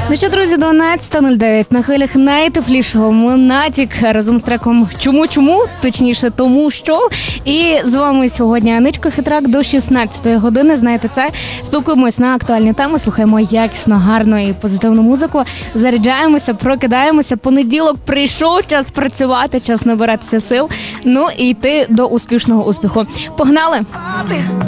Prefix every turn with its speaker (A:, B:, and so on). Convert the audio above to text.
A: Ну що, друзі, 12:09 на хвилях найтеплішого Монатік разом з треком «Чому?», точніше, тому що. І з вами сьогодні Аничка Хитрак до 16-ї години. Знаєте це. Спілкуємось на актуальні теми, слухаємо якісно, гарну і позитивну музику. Заряджаємося, прокидаємося. Понеділок прийшов, час працювати, час набиратися сил. Ну і йти до успішного успіху. Погнали!